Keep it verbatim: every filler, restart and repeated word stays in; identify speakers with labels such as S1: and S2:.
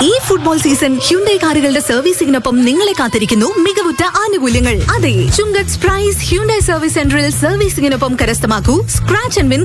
S1: ഈ football season Hyundai കാറുകളുടെ സർവീസിംഗിനൊപ്പം നിങ്ങളെ കാത്തിരിക്കുന്നു മികവുറ്റ ആനുകൂല്യങ്ങൾ. അതെ, ചുങ്കത്ത് പ്രൈസ് ഹ്യുണ്ടൈ സർവീസ് സെന്ററിൽ സർവീസിംഗിനൊപ്പം കരസ്ഥമാക്കൂ സ്ക്രാച്ച് ആൻഡ് വിൻ